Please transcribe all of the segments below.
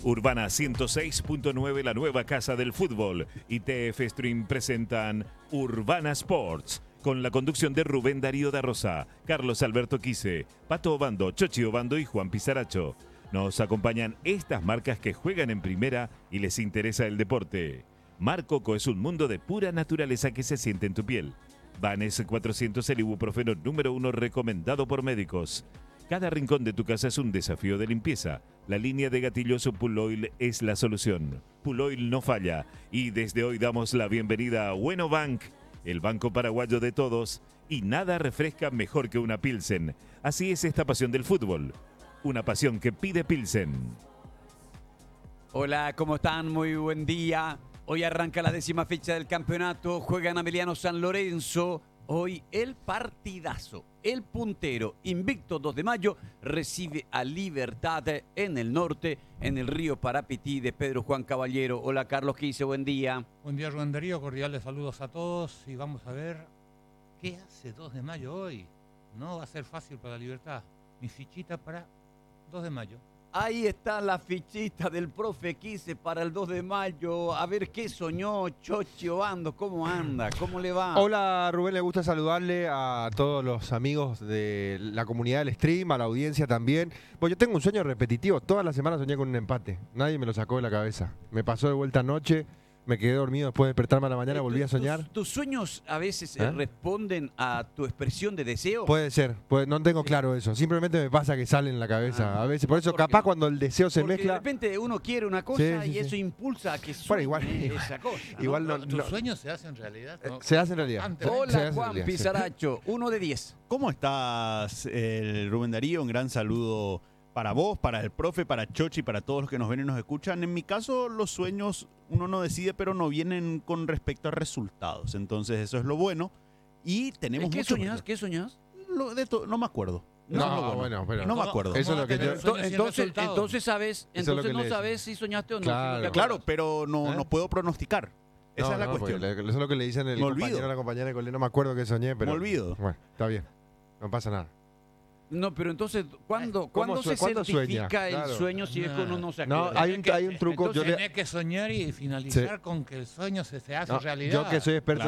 Urbana 106.9, la nueva casa del fútbol, y TF Stream presentan Urbana Sports, con la conducción de Rubén Darío da Rosa, Carlos Alberto Quise, Pato Obando, Chochi Obando y Juan Pizaracho. Nos acompañan estas marcas que juegan en primera y les interesa el deporte. Mar Coco es un mundo de pura naturaleza que se siente en tu piel. Vanes 400, el ibuprofeno número 1 recomendado por médicos. Cada rincón de tu casa es un desafío de limpieza. La línea de gatillos Puloil es la solución. Puloil no falla. Y desde hoy damos la bienvenida a Bueno Bank, el banco paraguayo de todos. Y nada refresca mejor que una Pilsen. Así es esta pasión del fútbol. Una pasión que pide Pilsen. Hola, ¿cómo están? Muy buen día. Hoy arranca la 10ª fecha del campeonato. Juegan Ameliano San Lorenzo. Hoy el partidazo. El puntero, invicto 2 de mayo, recibe a Libertad en el norte, en el río Parapití de Pedro Juan Caballero. Hola, Carlos Quise, buen día. Buen día, Rubén Darío. Cordiales saludos a todos. Y vamos a ver qué hace 2 de mayo hoy. No va a ser fácil para Libertad. Mi fichita para 2 de mayo. Ahí está la fichita del profe Quise para el 2 de mayo. A ver qué soñó Chochi Obando. ¿Cómo anda? ¿Cómo le va? Hola Rubén, le gusta saludarle a todos los amigos de la comunidad del stream, a la audiencia también. Pues yo tengo un sueño repetitivo. Toda la semana soñé con un empate. Nadie me lo sacó de la cabeza. Me pasó de vuelta anoche. Me quedé dormido después de despertarme a la mañana, volví a soñar. ¿Tus sueños a veces responden a tu expresión de deseo? Puede ser, no tengo claro eso. Simplemente me pasa que sale en la cabeza a veces. Por eso capaz no? Cuando el deseo se Porque mezcla... de repente uno quiere una cosa y eso impulsa a que suene esa cosa. Igual ¿Tus sueños se hacen realidad? ¿No? Se hacen realidad. Hola, Juan Pizaracho, 1 de 10. ¿Cómo estás, Rubén Darío? Un gran saludo para vos, para el profe, para Chochi, para todos los que nos ven y nos escuchan. En mi caso, los sueños uno no decide, pero no vienen con respecto a resultados. Entonces, eso es lo bueno. Y tenemos ¿Qué soñás? ¿Qué soñás? No me acuerdo. Bueno, pero no me acuerdo. Eso es lo que yo... Entonces sabes, no sabes si soñaste o no. Claro, pero no puedo pronosticar. Esa es la cuestión. Eso es lo que le dicen el compañero o la compañera de colegio. No me acuerdo que soñé, pero... Me olvido. Bueno, está bien. No pasa nada. No, pero entonces, ¿cuándo se certifica el sueño si es que uno no se acuerda? No, hay un truco. Entonces tenés que soñar y finalizar con que el sueño se hace realidad. Yo que soy experto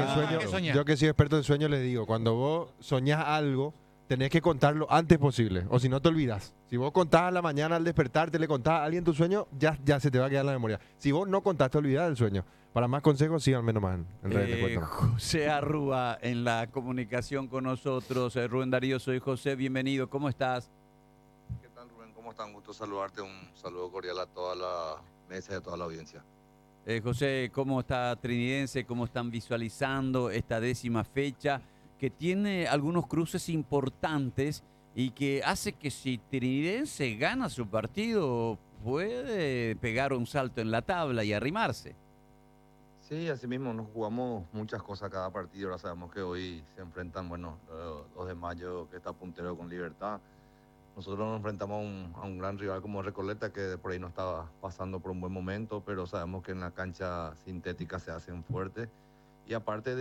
en sueños, les digo, cuando vos soñás algo, tenés que contarlo antes posible, o si no te olvidas. Si vos contás a la mañana al despertarte, le contás a alguien tu sueño, ya se te va a quedar en la memoria. Si vos no contás, te olvidás del sueño. Para más consejos, síganme nomás en redes de cuenta. José Arrúa en la comunicación con nosotros. Rubén Darío, soy José, bienvenido. ¿Cómo estás? ¿Qué tal, Rubén? ¿Cómo están? Gusto saludarte. Un saludo cordial a toda la mesa y a toda la audiencia. José, ¿cómo está Trinidense? ¿Cómo están visualizando esta 10ª fecha? Que tiene algunos cruces importantes y que hace que si Trinidense gana su partido puede pegar un salto en la tabla y arrimarse. Sí, así mismo nos jugamos muchas cosas cada partido. Ahora sabemos que hoy se enfrentan, 2 de mayo que está puntero con Libertad. Nosotros nos enfrentamos a un gran rival como Recoleta, que por ahí no estaba pasando por un buen momento, pero sabemos que en la cancha sintética se hacen fuertes. Y aparte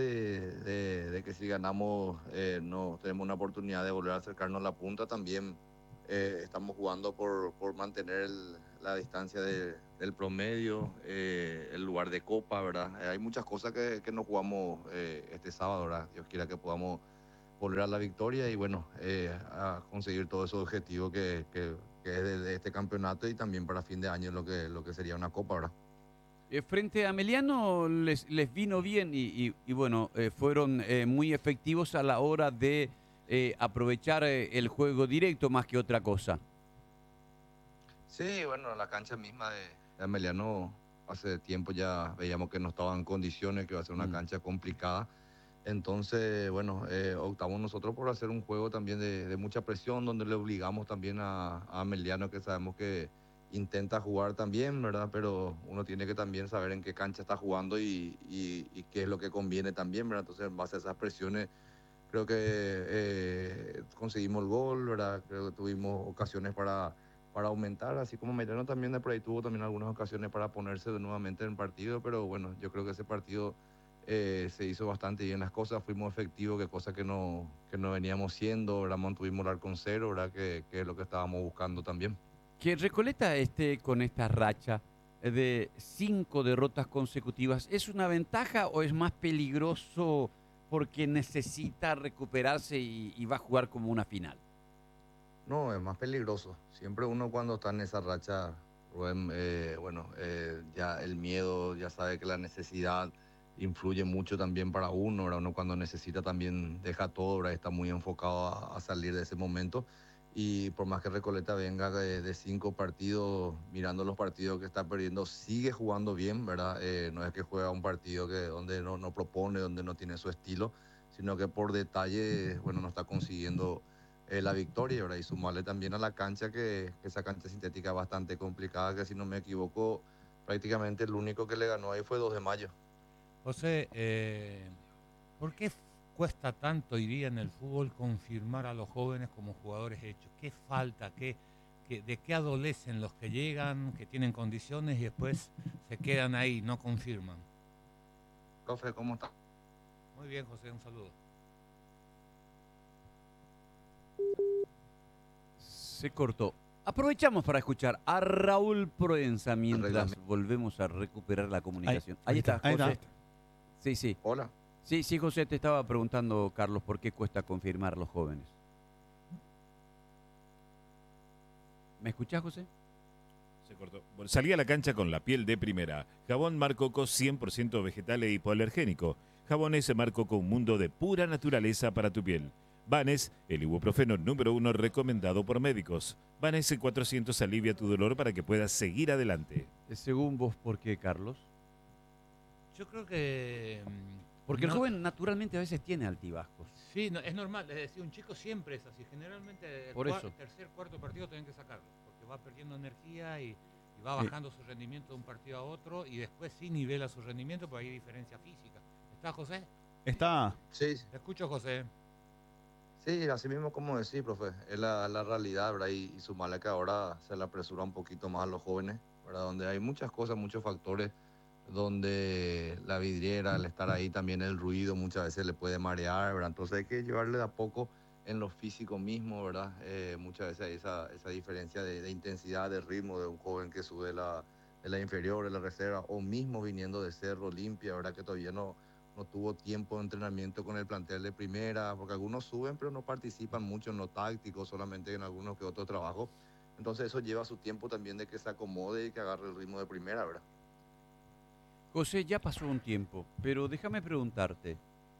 de que si ganamos no tenemos una oportunidad de volver a acercarnos a la punta, también estamos jugando por mantener la distancia del promedio, el lugar de copa, ¿verdad? Hay muchas cosas que nos jugamos este sábado, ¿verdad? Dios quiera que podamos volver a la victoria y a conseguir todos esos objetivos que es de este campeonato y también para fin de año lo que sería una copa, ¿verdad? Frente a Ameliano les vino bien y fueron muy efectivos a la hora de aprovechar el juego directo más que otra cosa. Sí, la cancha misma de Ameliano hace tiempo ya veíamos que no estaba en condiciones, que iba a ser una cancha complicada. Entonces, optamos nosotros por hacer un juego también de mucha presión, donde le obligamos también a Ameliano, que sabemos que intenta jugar también, ¿verdad? Pero uno tiene que también saber en qué cancha está jugando y qué es lo que conviene también, ¿verdad? Entonces, en base a esas presiones, creo que conseguimos el gol, ¿verdad? Creo que tuvimos ocasiones para aumentar, así como Mediano también de por ahí tuvo también algunas ocasiones para ponerse nuevamente en el partido, pero yo creo que ese partido se hizo bastante bien las cosas, fuimos efectivos, que cosa que no veníamos siendo, ¿verdad? Mantuvimos el arco en cero, ¿verdad? Que es lo que estábamos buscando también. Que Recoleta esté con esta racha de 5 derrotas consecutivas, ¿es una ventaja o es más peligroso porque necesita recuperarse y va a jugar como una final? No, es más peligroso. Siempre uno cuando está en esa racha, Rubén, ya el miedo, ya sabe que la necesidad influye mucho también para uno, ¿verdad? Uno cuando necesita también deja todo, ¿verdad? Está muy enfocado a salir de ese momento. Y por más que Recoleta venga de 5 partidos, mirando los partidos que está perdiendo, sigue jugando bien, ¿verdad? No es que juega un partido donde no propone, donde no tiene su estilo, sino que por detalle, bueno, no está consiguiendo la victoria, ¿verdad? Y sumarle también a la cancha, que esa cancha sintética es bastante complicada, que si no me equivoco, prácticamente el único que le ganó ahí fue 2 de mayo. José, ¿por qué cuesta tanto hoy día en el fútbol confirmar a los jóvenes como jugadores hechos? ¿Qué falta? ¿De qué adolecen los que llegan, que tienen condiciones y después se quedan ahí, no confirman? Profe, ¿cómo está? Muy bien, José, un saludo. Se cortó. Aprovechamos para escuchar a Raúl Proenza mientras volvemos a recuperar la comunicación. Ahí está, José. Sí. Hola. Sí, José, te estaba preguntando, Carlos, ¿por qué cuesta confirmar a los jóvenes? ¿Me escuchás, José? Se cortó. Bueno, salí a la cancha con la piel de primera. Jabón Mar Coco 100% vegetal e hipoalergénico. Jabones Mar Coco, un mundo de pura naturaleza para tu piel. Vanes, el ibuprofeno número 1 recomendado por médicos. Vanes 400 alivia tu dolor para que puedas seguir adelante. Según vos, ¿por qué, Carlos? Yo creo que... Porque el joven naturalmente a veces tiene altibajos. Sí, no, es normal. Es decir, un chico siempre es así. Generalmente el tercer, cuarto partido tienen que sacarlo, porque va perdiendo energía y va bajando su rendimiento de un partido a otro, y después sí nivela su rendimiento, porque hay diferencia física. ¿Está, José? Está. Sí. Te escucho, José. Sí, así mismo como decís, profe, es la realidad, ¿verdad? Y sumarle que ahora se le apresura un poquito más a los jóvenes, ¿verdad? Donde hay muchas cosas, muchos factores, donde la vidriera, el estar ahí, también el ruido muchas veces le puede marear, ¿verdad? Entonces hay que llevarle de a poco en lo físico mismo, ¿verdad? Muchas veces hay esa diferencia de intensidad, de ritmo de un joven que sube de la inferior, de la reserva, o mismo viniendo de Cerro Limpia, ¿verdad? Que todavía no tuvo tiempo de entrenamiento con el plantel de primera, porque algunos suben pero no participan mucho en lo táctico, solamente en algunos que otros trabajos. Entonces eso lleva su tiempo también de que se acomode y que agarre el ritmo de primera, ¿verdad? José, ya pasó un tiempo, pero déjame preguntarte,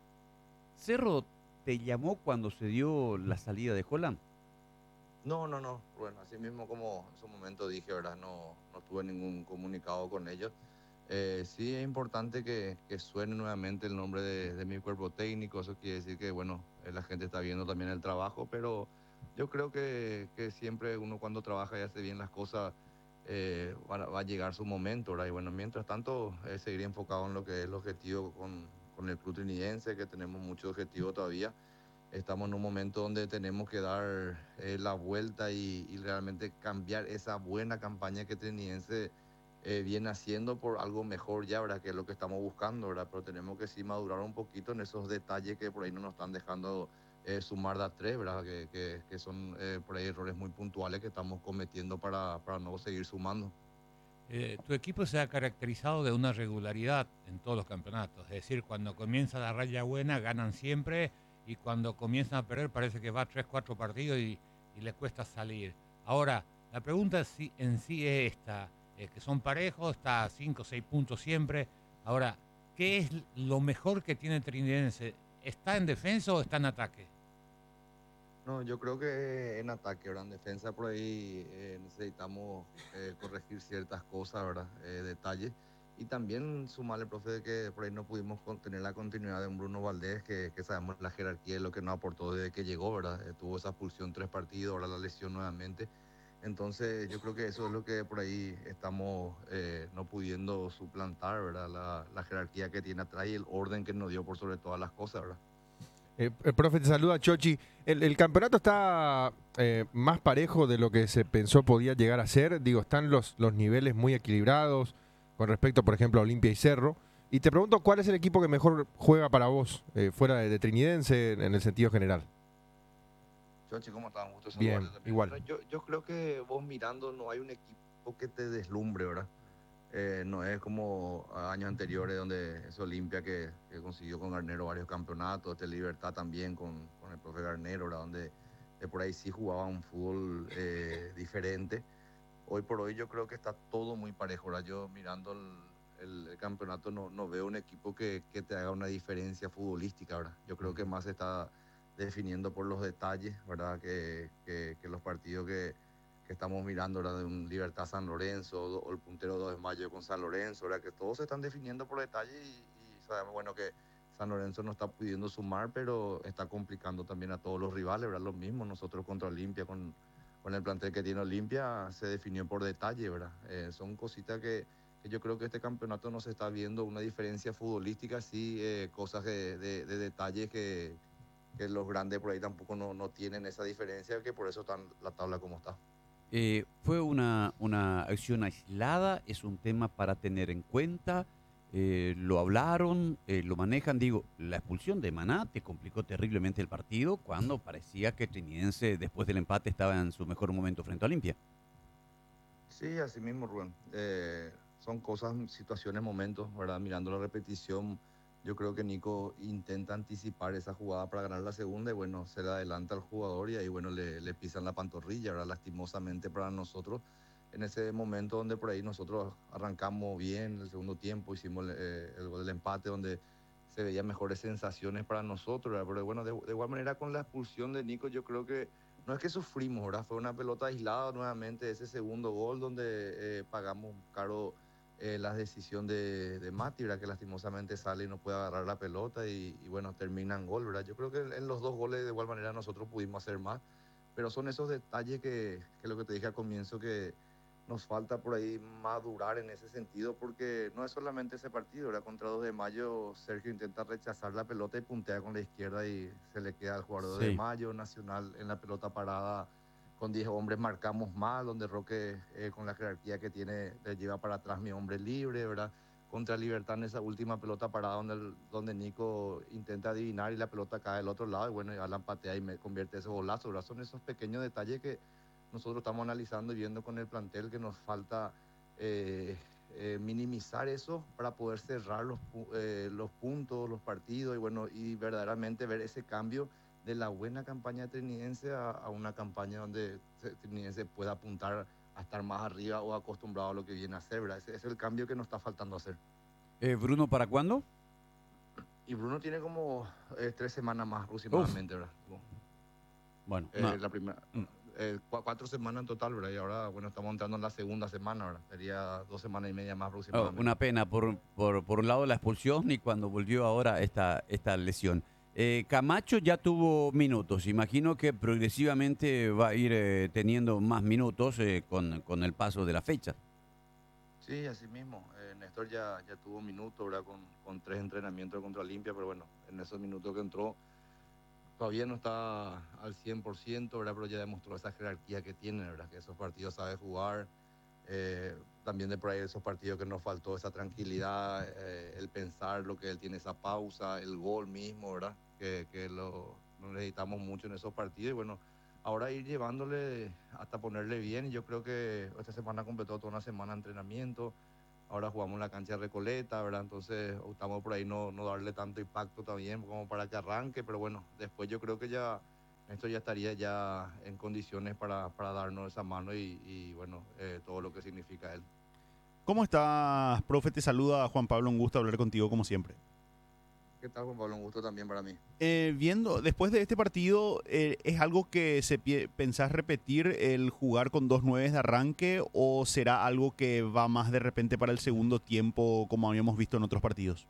¿Cerro te llamó cuando se dio la salida de Holland? No. Bueno, así mismo como en su momento dije, ¿verdad? No tuve ningún comunicado con ellos. Sí es importante que suene nuevamente el nombre de mi cuerpo técnico. Eso quiere decir que, bueno, la gente está viendo también el trabajo, pero yo creo que siempre uno cuando trabaja y hace bien las cosas, va a llegar su momento, ¿verdad? Y bueno, mientras tanto, seguir enfocado en lo que es el objetivo con el club trinidense, que tenemos muchos objetivos todavía. Estamos en un momento donde tenemos que dar la vuelta y realmente cambiar esa buena campaña que Trinidense viene haciendo por algo mejor ya, ¿verdad? Que es lo que estamos buscando, ¿verdad? Pero tenemos que sí madurar un poquito en esos detalles que por ahí no nos están dejando sumar de a 3, ¿verdad? Que son por ahí errores muy puntuales que estamos cometiendo para no seguir sumando. Tu equipo se ha caracterizado de una regularidad en todos los campeonatos. Es decir, cuando comienza la raya buena, ganan siempre, y cuando comienzan a perder parece que va 3-4 partidos y les cuesta salir. Ahora, la pregunta en sí es esta, que son parejos, está a 5 o 6 puntos siempre. Ahora, ¿qué es lo mejor que tiene Trinidense? ¿Está en defensa o está en ataque? No, yo creo que en ataque, ¿verdad? En defensa por ahí necesitamos corregir ciertas cosas, ¿verdad? Detalles. Y también sumarle, profe, de que por ahí no pudimos tener la continuidad de un Bruno Valdés, que sabemos la jerarquía de lo que nos aportó desde que llegó, ¿verdad? Tuvo esa expulsión 3 partidos, ahora la lesión nuevamente. Entonces yo creo que eso es lo que por ahí estamos no pudiendo suplantar, ¿verdad? La jerarquía que tiene atrás y el orden que nos dio por sobre todas las cosas, ¿verdad? El profe te saluda, Chochi. El campeonato está más parejo de lo que se pensó podía llegar a ser. Digo, están los niveles muy equilibrados con respecto, por ejemplo, a Olimpia y Cerro. Y te pregunto, ¿cuál es el equipo que mejor juega para vos, fuera de Trinidense, en el sentido general? Chochi, ¿cómo estás? Un gusto Bien, saludarte también. igual. Bueno, yo creo que vos mirando no hay un equipo que te deslumbre, ¿verdad? No es como años anteriores donde es Olimpia que consiguió con Garnero varios campeonatos, Libertad también con el profe Garnero, ¿verdad? Donde por ahí sí jugaba un fútbol diferente. Hoy por hoy yo creo que está todo muy parejo, ¿verdad? Yo mirando el campeonato no veo un equipo que te haga una diferencia futbolística, ¿verdad? Yo creo que más se está definiendo por los detalles, ¿verdad? Que los partidos que estamos mirando, ¿verdad? De un Libertad San Lorenzo o el puntero 2 de mayo con San Lorenzo, ¿verdad? Que todos se están definiendo por detalles y sabemos, bueno, que San Lorenzo no está pudiendo sumar, pero está complicando también a todos los rivales, ¿verdad? Lo mismo nosotros contra Olimpia con el plantel que tiene Olimpia se definió por detalle, ¿verdad? Son cositas que yo creo que este campeonato no se está viendo una diferencia futbolística, sí, cosas de detalles que los grandes por ahí tampoco no tienen esa diferencia, que por eso está la tabla como está. ¿Fue una acción aislada? ¿Es un tema para tener en cuenta? ¿Lo hablaron? ¿Lo manejan? Digo, la expulsión de Maná te complicó terriblemente el partido cuando parecía que Trinidense después del empate estaba en su mejor momento frente a Olimpia. Sí, así mismo, Rubén. Son cosas, situaciones, momentos, ¿verdad? Mirando la repetición, yo creo que Nico intenta anticipar esa jugada para ganar la segunda y bueno, se le adelanta al jugador y ahí bueno, le pisan la pantorrilla, ¿verdad? Lastimosamente para nosotros. En ese momento donde por ahí nosotros arrancamos bien el segundo tiempo, hicimos el gol del empate donde se veían mejores sensaciones para nosotros, ¿verdad? Pero bueno, de igual manera con la expulsión de Nico yo creo que no es que sufrimos, ¿verdad? Fue una pelota aislada nuevamente, ese segundo gol donde pagamos caro la decisión de Mati, ¿verdad? Que lastimosamente sale y no puede agarrar la pelota y bueno, termina en gol, ¿verdad? Yo creo que en los dos goles de igual manera nosotros pudimos hacer más, pero son esos detalles que lo que te dije al comienzo, que nos falta por ahí madurar en ese sentido, porque no es solamente ese partido, ¿verdad? Contra 2 de mayo, Sergio intenta rechazar la pelota y puntea con la izquierda y se le queda al jugador 2 de Sí. mayo. Nacional en la pelota parada con 10 hombres marcamos mal, donde Roque con la jerarquía que tiene le lleva para atrás mi hombre libre, ¿verdad? Contra Libertad en esa última pelota parada donde Nico intenta adivinar y la pelota cae del otro lado y bueno, y Alan patea y me convierte ese golazo, ¿verdad? Son esos pequeños detalles que nosotros estamos analizando y viendo con el plantel que nos falta minimizar eso para poder cerrar los puntos, los partidos y bueno, y verdaderamente ver ese cambio de la buena campaña trinidense a una campaña donde trinidense pueda apuntar a estar más arriba o acostumbrado a lo que viene a hacer, ¿verdad? Ese es el cambio que nos está faltando hacer. ¿Bruno para cuándo? Y Bruno tiene como 3 semanas más aproximadamente, ¿verdad? Bueno, La primera, 4 semanas en total, ¿verdad? Y ahora, bueno, estamos entrando en la segunda semana, ¿verdad? Sería 2 semanas y media más aproximadamente. una pena por un lado la expulsión y cuando volvió ahora esta lesión. Camacho ya tuvo minutos, imagino que progresivamente va a ir teniendo más minutos con el paso de la fecha. Sí, así mismo. Néstor ya tuvo minutos, ¿verdad? Con 3 entrenamientos contra Olimpia, pero bueno, en esos minutos que entró todavía no está al 100%, ¿verdad? Pero ya demostró esa jerarquía que tiene, ¿verdad? Que esos partidos sabe jugar. También de por ahí esos partidos que nos faltó esa tranquilidad, el pensar lo que él tiene, esa pausa, el gol mismo, ¿verdad? Que lo necesitamos mucho en esos partidos y bueno, ahora ir llevándole hasta ponerle bien y yo creo que esta semana completó toda una semana de entrenamiento, ahora jugamos en la cancha de Recoleta, ¿verdad? Entonces optamos por ahí no darle tanto impacto también como para que arranque, pero bueno, después yo creo que ya esto ya estaría ya en condiciones para darnos esa mano y bueno, todo lo que significa él. ¿Cómo estás, profe? Te saluda Juan Pablo, un gusto hablar contigo como siempre. ¿Qué tal, Juan Pablo? Un gusto también para mí. Viendo, después de este partido, ¿es algo que pensás repetir el jugar con 2 9 de arranque o será algo que va más de repente para el segundo tiempo como habíamos visto en otros partidos?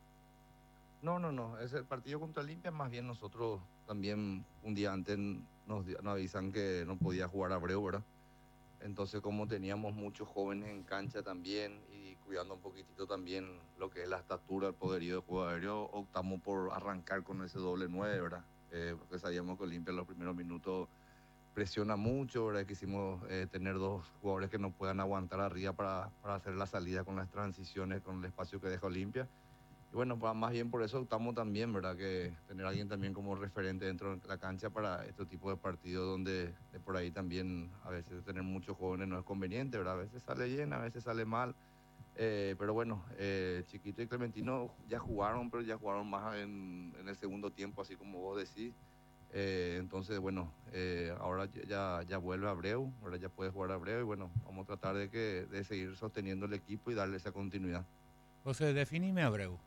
No. Es el partido contra Olimpia, más bien nosotros también un día antes nos avisan que no podía jugar Abreu, ¿verdad? Entonces, como teníamos muchos jóvenes en cancha también y cuidando un poquitito también lo que es la estatura, el poderío de juego aéreo, optamos por arrancar con ese doble 9, ¿verdad? Porque sabíamos que Olimpia en los primeros minutos presiona mucho, ¿verdad? Quisimos tener 2 jugadores que no puedan aguantar arriba para hacer la salida con las transiciones, con el espacio que deja Olimpia. Y bueno, más bien por eso optamos también, ¿verdad? Que tener a alguien también como referente dentro de la cancha para este tipo de partidos donde de por ahí también a veces tener muchos jóvenes no es conveniente, ¿verdad? A veces sale bien, a veces sale mal. Pero bueno, Chiquito y Clementino ya jugaron, pero ya jugaron más en el segundo tiempo, así como vos decís. Entonces, bueno, ahora ya vuelve Abreu, ahora ya puede jugar Abreu y bueno, vamos a tratar de seguir sosteniendo el equipo y darle esa continuidad. José, definime a Abreu.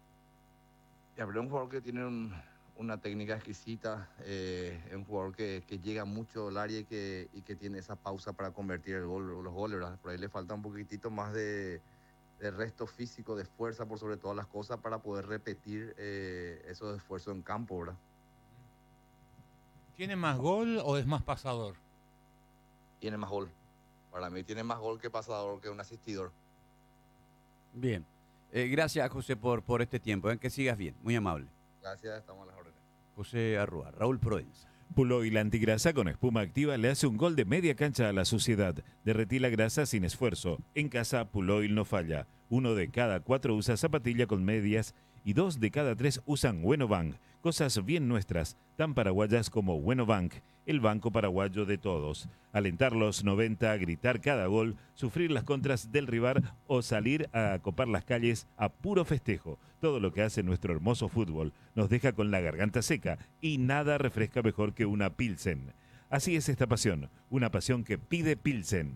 Y Abreu es un jugador que tiene una técnica exquisita, es un jugador que llega mucho al área y que tiene esa pausa para convertir los goles, ¿verdad? Por ahí le falta un poquitito más de resto físico, de fuerza por sobre todas las cosas para poder repetir esos esfuerzos en campo, ¿verdad? ¿Tiene más gol o es más pasador? Tiene más gol. Para mí tiene más gol que pasador, que un asistidor. Bien. Gracias, José, por este tiempo. Que sigas bien. Muy amable. Gracias, estamos a las órdenes. José Arrua, Raúl Proenza. Puloy la antigrasa con espuma activa le hace un gol de media cancha a la suciedad. Derretí la grasa sin esfuerzo. En casa, Puloy no falla. 1 de cada 4 usa zapatilla con medias y 2 de cada 3 usan Buenobank. Cosas bien nuestras, tan paraguayas como Buenobank, el banco paraguayo de todos. Alentar los 90, gritar cada gol, sufrir las contras del rival o salir a copar las calles a puro festejo. Todo lo que hace nuestro hermoso fútbol nos deja con la garganta seca y nada refresca mejor que una Pilsen. Así es esta pasión, una pasión que pide Pilsen.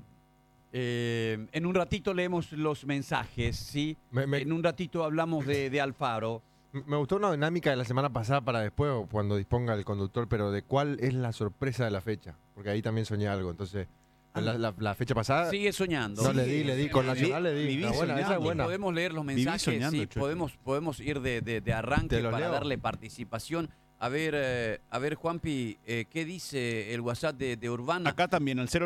En un ratito leemos los mensajes, ¿sí? En un ratito hablamos de Alfaro. Me gustó una dinámica de la semana pasada para después, o cuando disponga el conductor, pero de cuál es la sorpresa de la fecha. Porque ahí también soñé algo. Entonces, la fecha pasada... Sigue soñando. No, le di, con Nacional le di. Esa es buena. Podemos leer los mensajes, soñando, sí, podemos ir de arranque para darle participación. A ver, Juanpi, ¿qué dice el WhatsApp de Urbana? Acá también, al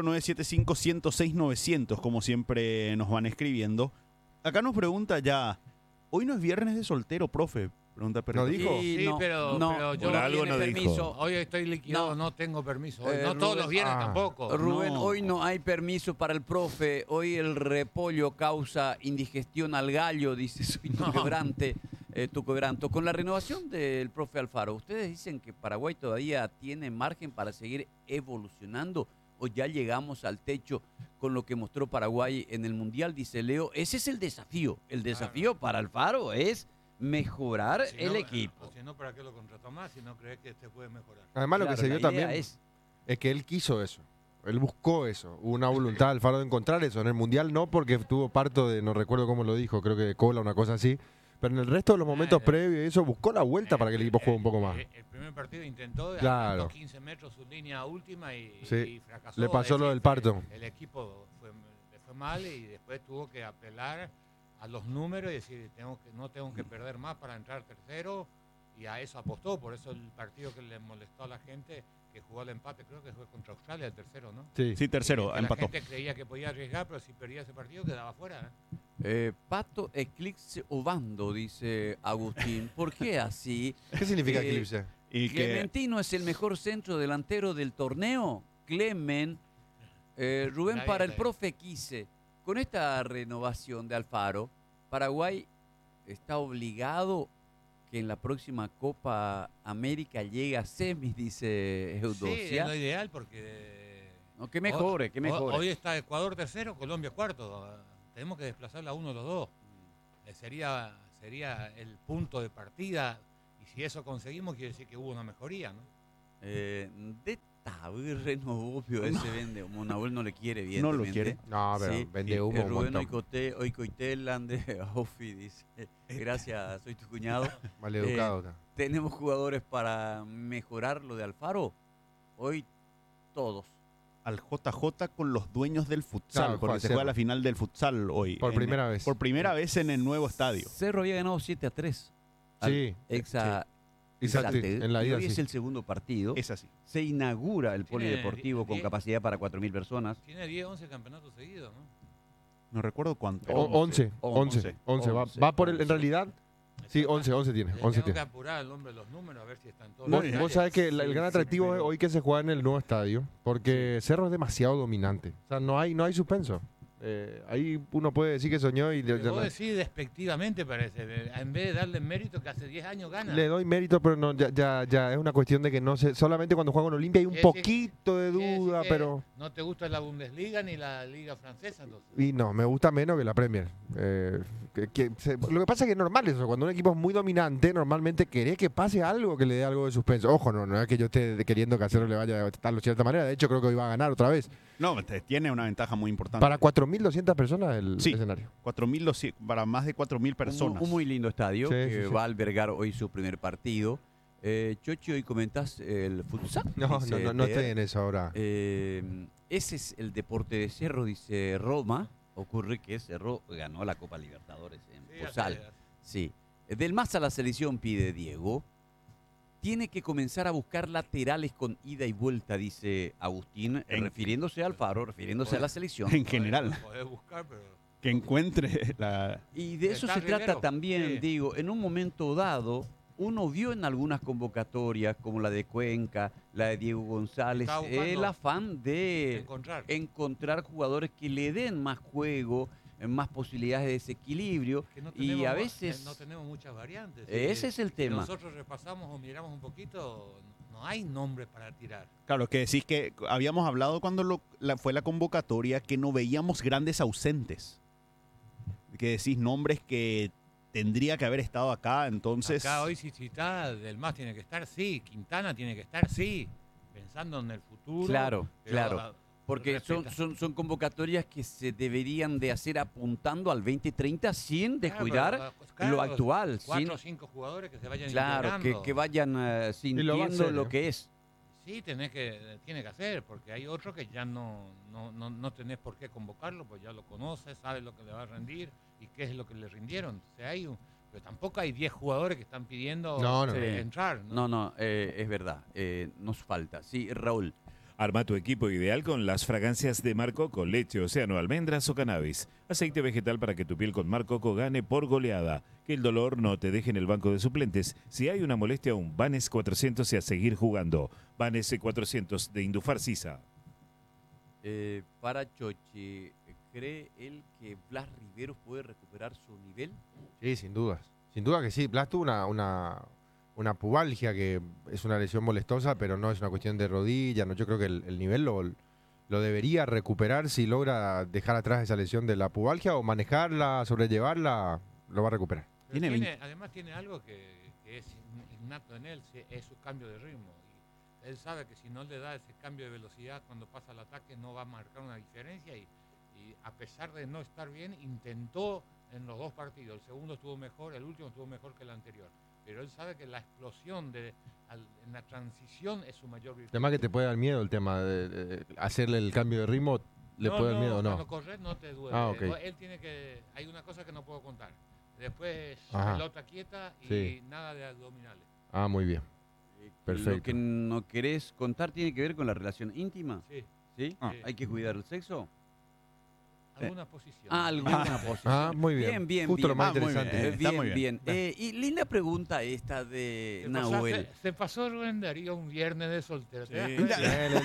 0975-106-900, como siempre nos van escribiendo. Acá nos pregunta ya, hoy no es viernes de soltero, profe. Pregunta Perrito. ¿No dijo? Sí, pero yo por algo no permiso. Hoy estoy liquidado, no tengo permiso. Hoy, no todos los viernes tampoco. Rubén, hoy no hay permiso para el profe. Hoy el repollo causa indigestión al gallo, dice su quebrante. Tu quebranto. Con la renovación del profe Alfaro, ¿ustedes dicen que Paraguay todavía tiene margen para seguir evolucionando o ya llegamos al techo con lo que mostró Paraguay en el Mundial? Dice Leo, ese es el desafío. El desafío para Alfaro es mejorar el equipo. Si no, ¿para qué lo contrató más? Si no cree que este puede mejorar. Además, lo que se vio también es que él quiso eso. Él buscó eso. Hubo una voluntad de Alfaro de encontrar eso. En el Mundial no, porque tuvo parto de, no recuerdo cómo lo dijo, creo que de cola, una cosa así. Pero en el resto de los momentos previos, eso buscó la vuelta para que el equipo juegue un poco más. El primer partido intentó de claro. 15 metros su línea última y fracasó. Le pasó lo del parto. El equipo le fue mal y después tuvo que apelar a los números y decir, no tengo que perder más para entrar tercero, y a eso apostó. Por eso el partido que le molestó a la gente, que jugó el empate, creo que fue contra Australia, el tercero, ¿no? Sí, tercero, empató. La gente creía que podía arriesgar, pero si perdía ese partido quedaba fuera. Pato Eclipse Obando, dice Agustín. ¿Por qué así? ¿Qué significa Eclipse? Clementino es el mejor centro delantero del torneo. Clemen. Rubén, para el profe Quise. Con esta renovación de Alfaro, Paraguay está obligado que en la próxima Copa América llegue a semis, dice Eudocia. Sí, es lo ideal porque... No, que mejore, que mejore. Hoy está Ecuador tercero, Colombia cuarto. Tenemos que desplazarla a uno de los dos. Sería el punto de partida, y si eso conseguimos quiere decir que hubo una mejoría, ¿no? De Tabirre no, obvio, ese vende. Monabuel no le quiere bien. No lo quiere. No, pero sí, vende humo. Rubén Oikoitelan de Ofi dice, gracias, soy tu cuñado. Maleducado. ¿Tenemos jugadores para mejorar lo de Alfaro? Hoy todos. Al JJ con los dueños del futsal, claro, porque se juega la final del futsal hoy. Por primera vez. Por primera vez en el nuevo estadio. Cerro había ganado 7-3. Sí. En la ida, hoy es el segundo partido. Es así. Se inaugura el polideportivo con capacidad para 4.000 personas. Tiene 10, 11 campeonatos seguidos, ¿no? No recuerdo cuánto. 11. Va por el, en realidad... Sí, 11 tiene. Tengo que apurar el nombre de los números a ver si están todos. Vos sabés que el gran atractivo es hoy que se juega en el nuevo estadio, porque Cerro es demasiado dominante. O sea, no hay suspenso. Ahí uno puede decir que soñó y... Pero vos decís despectivamente, parece. En vez de darle mérito que hace 10 años gana. Le doy mérito, pero no, ya es una cuestión de que no sé. Solamente cuando juega con Olimpia hay un poquito de duda, pero... ¿No te gusta la Bundesliga ni la Liga Francesa, entonces? Y no, me gusta menos que la Premier. Lo que pasa es que es normal eso. Cuando un equipo es muy dominante, normalmente querés que pase algo que le dé algo de suspenso. Ojo, no es que yo esté queriendo que Acero le vaya a estar de cierta manera. De hecho, creo que hoy va a ganar otra vez. No, tiene una ventaja muy importante. Para 4.200 personas el escenario. 4.200, para más de 4.000 personas. Un muy lindo estadio Sí, que sí. va a albergar hoy su primer partido. Chochi, hoy comentás el futsal. No dice estoy en eso ahora. Ese es el deporte de Cerro, dice Roma. Ocurre que Cerro ganó la Copa Libertadores en futsal. Sí. Del más a la selección pide Diego. Tiene que comenzar a buscar laterales con ida y vuelta, dice Agustín, refiriéndose al Faro, refiriéndose a la selección. En general. Podés buscar, pero... Que encuentre la... Y de eso Está se Rivero. trata también, Sí. digo, en un momento dado, uno vio en algunas convocatorias, como la de Cuenca, la de Diego González, Estaba buscando el afán de encontrar jugadores que le den más juego, más posibilidades de desequilibrio, que no y tenemos a ma- veces no tenemos muchas variantes. ese es el Si tema. nosotros repasamos o miramos un poquito, no hay nombres para tirar. Claro, que decís que habíamos hablado cuando fue la convocatoria que no veíamos grandes ausentes. Que decís nombres que tendría que haber estado acá, entonces... Acá hoy si está, Del Más tiene que estar, sí. Quintana tiene que estar, sí. Pensando en el futuro. Claro, pero, claro. Porque son convocatorias que se deberían de hacer apuntando al 2030 sin descuidar lo actual. 4 o 5 jugadores que se vayan Claro, integrando. que vayan sintiendo lo que es. Sí, tiene que hacer, porque hay otros que ya no tenés por qué convocarlo, pues ya lo conoces, sabes lo que le va a rendir y qué es lo que le rindieron. O sea, pero tampoco hay 10 jugadores que están pidiendo entrar. No, es verdad, nos falta. Sí, Raúl. Arma tu equipo ideal con las fragancias de Mar Coco, leche, océano, almendras o cannabis. Aceite vegetal para que tu piel con Mar Coco gane por goleada. Que el dolor no te deje en el banco de suplentes. Si hay una molestia, un Vanes 400 y a seguir jugando. Vanes 400 de Indufar Sisa. Para Chochi, ¿cree él que Blas Riveros puede recuperar su nivel? Sí, sin dudas. Sin duda que sí. Blas tuvo una pubalgia que es una lesión molestosa, pero no es una cuestión de rodilla. No, yo creo que el nivel lo debería recuperar si logra dejar atrás esa lesión de la pubalgia o manejarla, sobrellevarla, lo va a recuperar. Además tiene algo que es innato en él, es su cambio de ritmo. Y él sabe que si no le da ese cambio de velocidad cuando pasa el ataque no va a marcar una diferencia y a pesar de no estar bien, intentó en los dos partidos. El segundo estuvo mejor, el último estuvo mejor que el anterior. Pero él sabe que la explosión en la transición es su mayor virtud. Además que te puede dar miedo el tema de hacerle el cambio de ritmo, ¿le puede dar miedo o no? Cuando corres no te duele. Okay. Él tiene que... Hay una cosa que no puedo contar. Después Ajá. pelota quieta y Sí. nada de abdominales. Muy bien. Perfecto. Lo que no querés contar tiene que ver con la relación íntima. Sí. ¿Sí? Ah. ¿Hay que cuidar el sexo? Alguna posición. Alguna posición. Muy bien. Bien. Justo lo más muy interesante. bien. Está muy Bien. Y linda pregunta esta de Nahuel. Se pasó Rubén Darío un viernes de soltero. ¿Te das Sí. cuenta?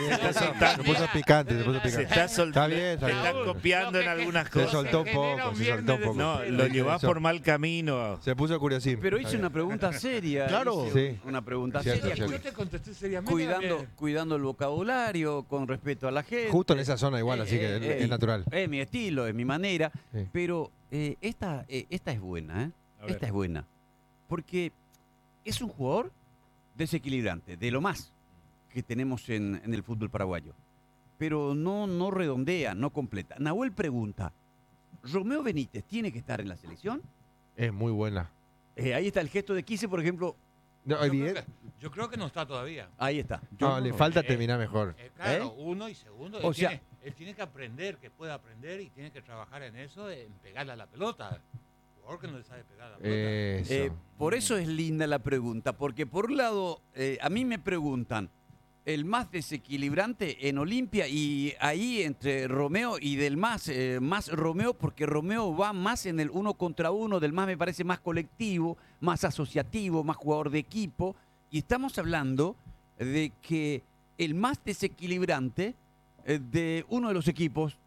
Se puso picante, Se está, Está bien, se está Raúl, copiando lo en que- algunas lo Se que cosas. soltó un genera poco, un se viernes soltó un de poco. No, soltero. lo llevas Eso. por mal camino. Se puso curiosín. Pero Está hice bien. una pregunta seria. Claro. hice Sí. Una pregunta Cierto, seria. cierto. Yo te contesté seriamente. Cuidando el vocabulario, con respeto a la gente. Justo en esa zona igual, así que es natural. Es mi estilo, es mi manera. Sí. Pero esta es buena, ¿eh? A ver. Esta es buena. Porque es un jugador desequilibrante, de lo más que tenemos en el fútbol paraguayo. Pero no redondea, no completa. Nahuel pregunta, ¿Romeo Benítez tiene que estar en la selección? Es muy buena. Ahí está el gesto de Quise, por ejemplo. No, Yo creo que no está todavía. Ahí está. no, le falta terminar mejor. Claro, uno y segundo. O sea- Él tiene que aprender, que pueda aprender y tiene que trabajar en eso, en pegarle a la pelota. Jugador que no le sabe pegar a la pelota. Eso. Por eso es linda la pregunta, porque por un lado, a mí me preguntan, el más desequilibrante en Olimpia y ahí entre Romeo y Del más Romeo, porque Romeo va más en el 1 contra 1, Del más me parece más colectivo, más asociativo, más jugador de equipo, y estamos hablando de que el más desequilibrante de uno de los equipos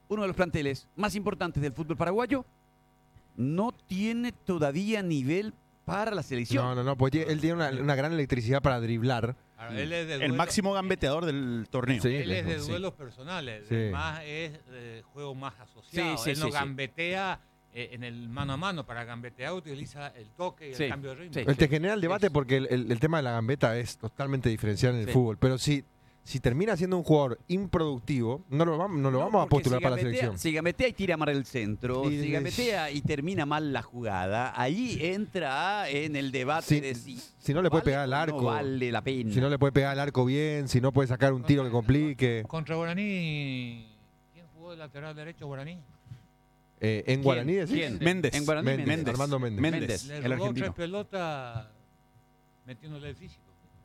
uno de los planteles más importantes del fútbol paraguayo, no tiene todavía nivel para la selección. No, porque él tiene una gran electricidad para driblar. Ahora, él es de El duelo- máximo gambeteador del torneo. Sí. Él es de Sí. duelos personales, Sí. más es juego más asociado. Sí, sí, él no sí, sí. gambetea en el mano a mano. Para gambetear utiliza el toque y Sí, el cambio de ritmo. sí. Él te genera el debate Es- porque el tema de la gambeta es totalmente diferencial en el Sí. fútbol. Pero si termina siendo un jugador improductivo, no lo vamos a Porque postular si para la gambetea- selección. Si gambetea y tira mal el centro, Y- si gambetea y termina mal la jugada, ahí entra en el debate de si no le puede vale pegar al o arco, no vale la pena. si no le puede pegar al arco bien, si no puede sacar un tiro que complique. Contra Guaraní, ¿quién jugó de lateral derecho Guaraní? En Guaraní decís. ¿Quién? Méndez. En Guaraní, Méndez, Armando Méndez. Méndez, Le el robó argentino. 3 pelotas metiéndole el físico.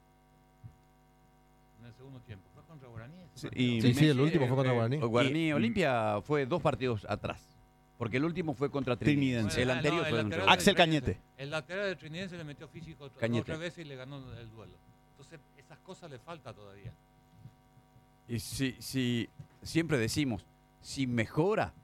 En el segundo tiempo. ¿Fue contra Guaraní? Sí, Sí, el último fue contra Guaraní. O Guaraní Y- Olimpia fue 2 partidos atrás. Porque el último fue contra Trinidense. Trinidense. El anterior fue lateral contra del Guaraní. Axel Trinidense. Cañete. El lateral de Trinidense le metió físico Cañete. otra vez y le ganó el duelo. Entonces, esas cosas le falta todavía. Y si siempre decimos, si mejora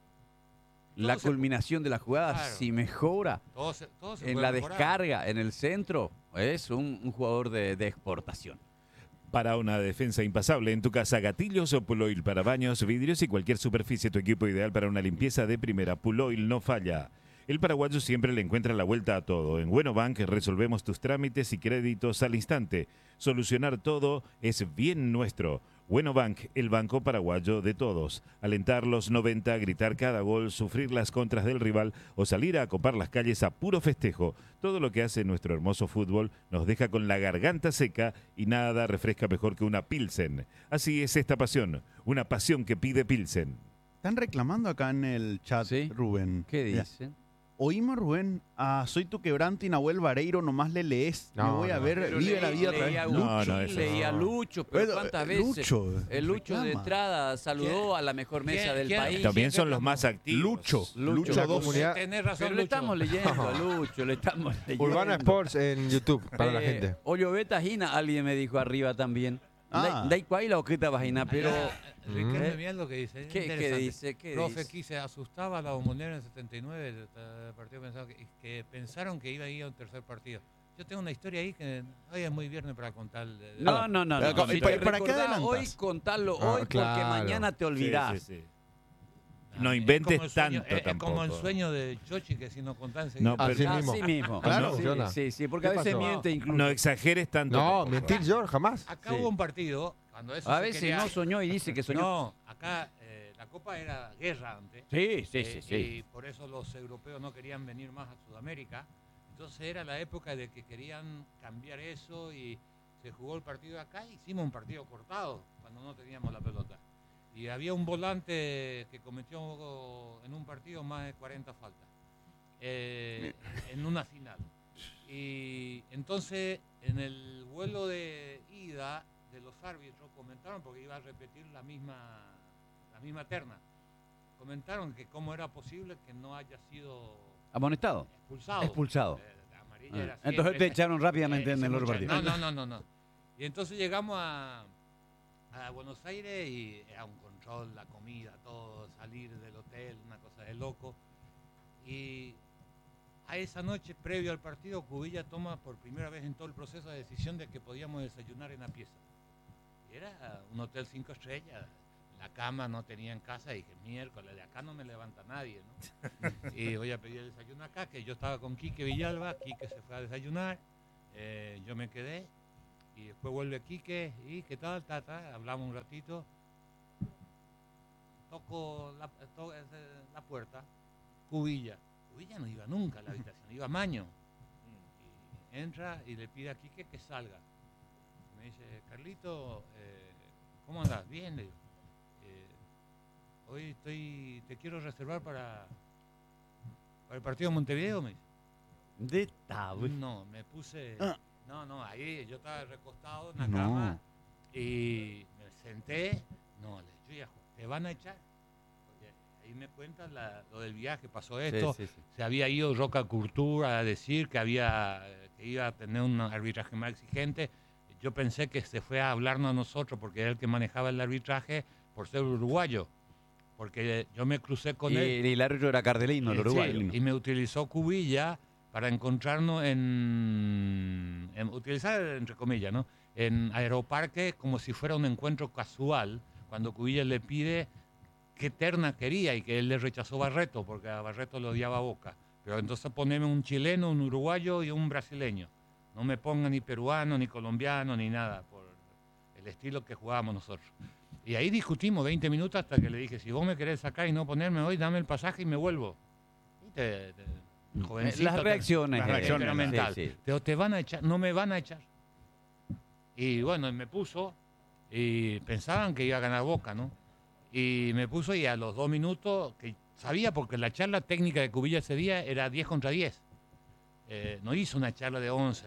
la se- culminación de la jugada, Claro. si mejora Todo se en puede la mejorar. descarga, en el centro, es un jugador de exportación. Para una defensa impasable en tu casa, gatillos o Puloil para baños, vidrios y cualquier superficie, tu equipo ideal para una limpieza de primera. Puloil no falla. El paraguayo siempre le encuentra la vuelta a todo. En Bueno Bank resolvemos tus trámites y créditos al instante. Solucionar todo es bien nuestro. Bueno Bank, el banco paraguayo de todos. Alentar los 90, gritar cada gol, sufrir las contras del rival o salir a copar las calles a puro festejo. Todo lo que hace nuestro hermoso fútbol nos deja con la garganta seca y nada refresca mejor que una Pilsen. Así es esta pasión, una pasión que pide Pilsen. Están reclamando acá en el chat, ¿Sí? Rubén. ¿Qué Mira, dicen? Oímos, Rubén, a Soy tu quebrante y Nahuel Vareiro, nomás le lees. Me voy a ver, vive la vida otra vez. Leía No, no, eso leía no. Lucho, pero Bueno, ¿cuántas veces? Lucho, El Lucho de reclama. entrada saludó a la mejor mesa del quién- país. También sí, son los reclamó. más activos. Lucho La dos. comunidad Tenés razón, Pero le Lucho. estamos leyendo a Lucho, le estamos leyendo. Urbana Sports en YouTube para la gente. Olio Beta Gina, alguien me dijo arriba también. Ah. Da igual la ojeta vagina, pero Riquelme, mirá lo que dice. ¿qué interesante. dice? ¿Qué Profe dice? Quise asustaba a la Bombonera en el 79, el partido pensaba que pensaron que iba a ir a un tercer partido. Yo tengo una historia ahí que hoy es muy viernes para contar. No. Pero, Si ¿para- te para qué recordás adelantás? hoy, contalo Ah, hoy, porque claro. mañana te olvidás. Sí, sí, sí. No inventes como el sueño- tanto es como el tampoco. sueño de Chochi que si no contás enseguida. No, pero- Así mismo. Así mismo. Claro. Sí, Funciona. sí, porque a ¿Qué veces pasó? miente incluso. No exageres tanto. No, tampoco. mentir yo jamás. Acá Sí. hubo un partido, cuando eso A se veces quería- no soñó y dice que soñó. No, acá la Copa era guerra antes. Sí. Y por eso los europeos no querían venir más a Sudamérica. Entonces era la época de que querían cambiar eso y se jugó el partido acá. Hicimos un partido cortado cuando no teníamos la pelota. Y había un volante que cometió en un partido más de 40 faltas en una final. Y entonces en el vuelo de ida de los árbitros comentaron, porque iba a repetir la misma terna, comentaron que cómo era posible que no haya sido ¿Amonestado? expulsado. La amarilla era siempre. Entonces te echaron rápidamente en ese el otro muchacho. partido. No. Y entonces llegamos a Buenos Aires y era un control, la comida, todo, salir del hotel, una cosa de loco. Y a esa noche, previo al partido, Cubilla toma por primera vez en todo el proceso la decisión de que podíamos desayunar en la pieza. Y era un hotel 5 estrellas. La cama no tenía en casa y dije, miércoles, de acá no me levanta nadie, ¿no? Y voy a pedir el desayuno acá, que yo estaba con Quique Villalba, Quique se fue a desayunar, yo me quedé, y después vuelve Quique, y ¿qué tal? Hablamos un ratito, toco la puerta, Cubilla no iba nunca a la habitación, iba a Maño, y entra y le pide a Quique que salga. Me dice, Carlito, ¿cómo andás? Bien, le digo. Hoy te quiero reservar para el partido de Montevideo, me dice. De tabú. No, me puse... Ah. No, ahí yo estaba recostado en la No. cama y me senté. No, yo ya, te van a echar. Porque ahí me cuentan lo del viaje, pasó esto. Sí. Se había ido Roca Cultura a decir que iba a tener un arbitraje más exigente. Yo pensé que se fue a hablarnos a nosotros porque era el que manejaba el arbitraje por ser uruguayo. porque yo me crucé con Y él. el árbitro era Cardelino, el Sí, uruguayo. y me utilizó Cubilla para encontrarnos utilizar entre comillas, ¿no? En Aeroparque como si fuera un encuentro casual, cuando Cubilla le pide qué terna quería y que él le rechazó Barreto, porque a Barreto lo odiaba a Boca. Pero entonces poneme un chileno, un uruguayo y un brasileño. No me ponga ni peruano, ni colombiano, ni nada, por el estilo que jugábamos nosotros. Y ahí discutimos 20 minutos hasta que le dije, si vos me querés sacar y no ponerme hoy, dame el pasaje y me vuelvo. Jovencito, Las reacciones. temperamental. Sí, sí. Te van a echar, no me van a echar. Y bueno, me puso y pensaban que iba a ganar Boca, ¿no? Y me puso y a los 2 minutos, que sabía porque la charla técnica de Cubilla ese día era 10 contra 10. No hizo una charla de 11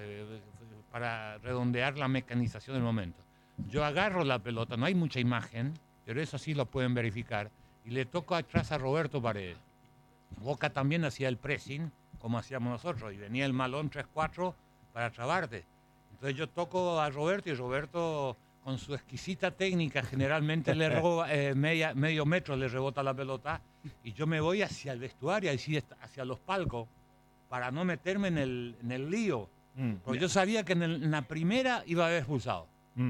para redondear la mecanización del momento. Yo agarro la pelota, no hay mucha imagen, pero eso sí lo pueden verificar, y le toco atrás a Roberto Paredes. Boca también hacía el pressing, como hacíamos nosotros, y venía el malón 3-4 para trabarte. Entonces yo toco a Roberto y Roberto, con su exquisita técnica, generalmente le roba medio metro, le rebota la pelota, y yo me voy hacia el vestuario, hacia los palcos, para no meterme en el lío. Porque yo sabía que en la primera iba a haber expulsado.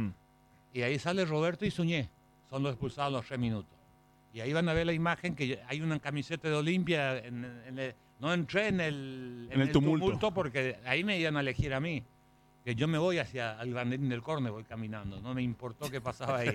Y ahí sale Roberto y Suñé. Son los expulsados los 3 minutos. Y ahí van a ver la imagen que hay una camiseta de Olimpia. No entré en el tumulto porque ahí me iban a elegir a mí. Que yo me voy hacia el banderín del córner, voy caminando. No me importó qué pasaba ahí.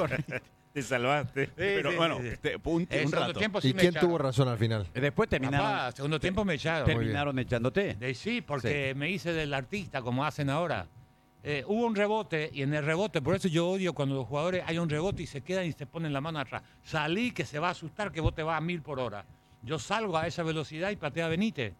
Te salvaste. Pero sí, bueno, sí. un rato. Tiempo sí ¿Y me quién echaron. tuvo razón al final? Después terminaron, Papá, segundo tiempo me echaron. terminaron echándote. Sí, porque me hice del artista, como hacen ahora. Hubo un rebote, y en el rebote, por eso yo odio cuando los jugadores hay un rebote y se quedan y se ponen la mano atrás. Salí, que se va a asustar que vos te vas a 1000 por hora. Yo salgo a esa velocidad y patea a Benítez.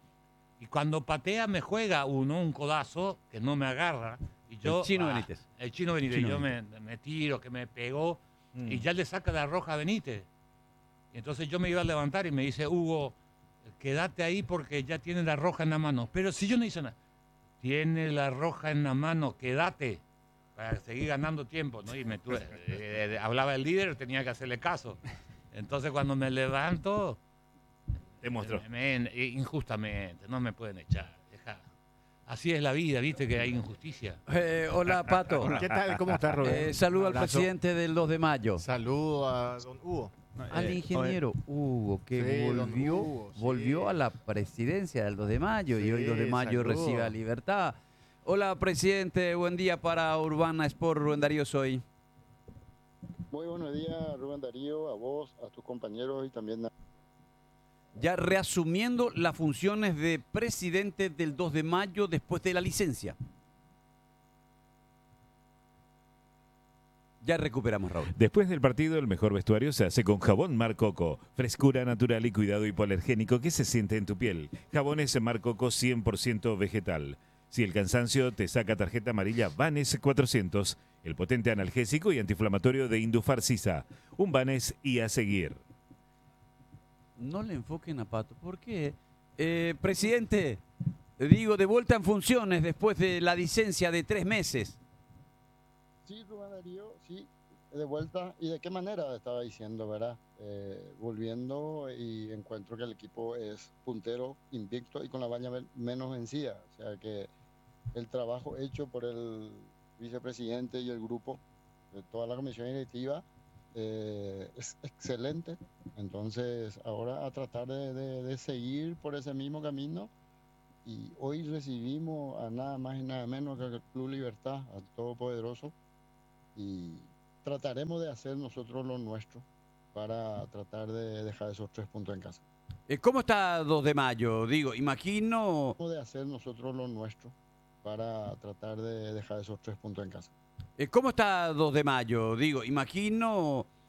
Y cuando patea me juega un codazo que no me agarra. Y yo, El Chino Benítez. El Chino Benítez. Yo me tiro, que me pegó, y ya le saca la roja a Benítez. Y entonces yo me iba a levantar y me dice, Hugo, quédate ahí porque ya tiene la roja en la mano. Pero si yo no hice nada. Tiene la roja en la mano, quédate para seguir ganando tiempo, ¿no? Y hablaba el líder, tenía que hacerle caso. Entonces cuando me levanto, Demostró. injustamente, no me pueden echar. Así es la vida, ¿viste que hay injusticia? Hola, Pato. ¿Qué tal? ¿Cómo estás, Rubén? Saludo al Un abrazo. presidente del 2 de mayo. Saludo a don Hugo. Al ingeniero Hugo, que sí, don Hugo, sí. volvió a la presidencia del 2 de mayo y hoy 2 de Sí, mayo saludo. recibe a Libertad. Hola, presidente, buen día para Urbana Sport, Rubén Darío Soy. Muy buenos días, Rubén Darío, a vos, a tus compañeros y también a... Ya reasumiendo las funciones de presidente del 2 de mayo después de la licencia. Ya recuperamos, Raúl. Después del partido, el mejor vestuario se hace con jabón Mar Coco. Frescura natural y cuidado hipoalergénico que se siente en tu piel. Jabones Mar Coco 100% vegetal. Si el cansancio te saca tarjeta amarilla, Vanes 400. El potente analgésico y antiinflamatorio de Indufar Sisa. Un Vanes y a seguir. No le enfoquen a Pato. ¿Por qué? Presidente, digo, de vuelta en funciones después de la licencia de 3 meses. Sí, Rubén Darío, sí, de vuelta. ¿Y de qué manera? Estaba diciendo, ¿verdad? Volviendo y encuentro que el equipo es puntero, invicto y con la baña menos vencida. O sea que el trabajo hecho por el vicepresidente y el grupo de toda la comisión directiva es excelente. Entonces ahora a tratar de seguir por ese mismo camino. Y hoy recibimos a nada más y nada menos que el Club Libertad, al Todopoderoso, y trataremos de hacer nosotros lo nuestro para tratar de dejar esos 3 puntos en casa. ¿Cómo está 2 de mayo? Digo, imagino... De hacer nosotros lo nuestro para tratar de dejar esos 3 puntos en casa. ¿Cómo está 2 de mayo? Digo, imagino